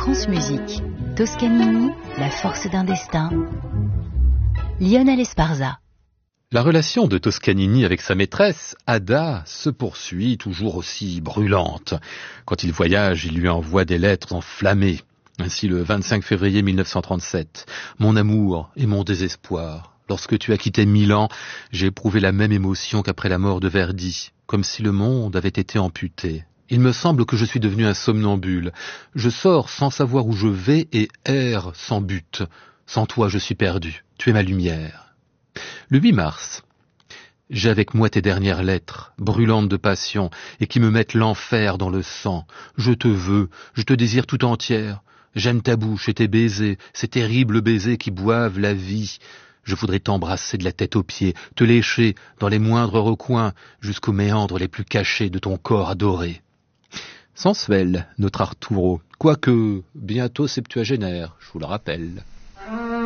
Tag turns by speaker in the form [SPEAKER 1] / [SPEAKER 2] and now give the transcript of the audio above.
[SPEAKER 1] France Musique, Toscanini, la force d'un destin. Lionel Esparza.
[SPEAKER 2] La relation de Toscanini avec sa maîtresse, Ada, se poursuit toujours aussi brûlante. Quand il voyage, il lui envoie des lettres enflammées. Ainsi, le 25 février 1937, « Mon amour et mon désespoir. Lorsque tu as quitté Milan, j'ai éprouvé la même émotion qu'après la mort de Verdi, comme si le monde avait été amputé. Il me semble que je suis devenu un somnambule. Je sors sans savoir où je vais et erre sans but. Sans toi, je suis perdu. Tu es ma lumière. » Le 8 mars, j'ai avec moi tes dernières lettres, brûlantes de passion, et qui me mettent l'enfer dans le sang. Je te veux, je te désire tout entière. J'aime ta bouche et tes baisers, ces terribles baisers qui boivent la vie. Je voudrais t'embrasser de la tête aux pieds, te lécher dans les moindres recoins, jusqu'aux méandres les plus cachés de ton corps adoré. Sensuel, notre Arturo, quoique bientôt septuagénaire, je vous le rappelle.